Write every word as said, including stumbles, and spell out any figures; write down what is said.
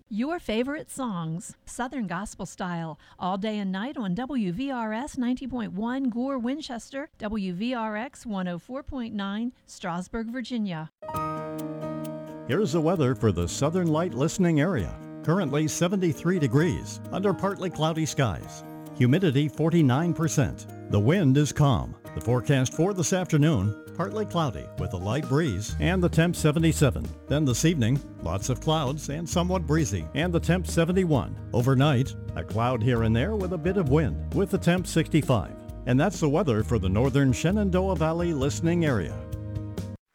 Your favorite songs, Southern Gospel Style, all day and night on W V R S ninety point one Gore, Winchester, W V R X one oh four point nine, Strasburg, Virginia. Here's the weather for the Southern Light listening area. Currently seventy-three degrees, under partly cloudy skies. Humidity forty-nine percent. The wind is calm. The forecast for this afternoon, partly cloudy with a light breeze and the temp seventy-seven. Then this evening, lots of clouds and somewhat breezy and the temp seventy-one. Overnight, a cloud here and there with a bit of wind with the temp sixty-five. And that's the weather for the northern Shenandoah Valley listening area.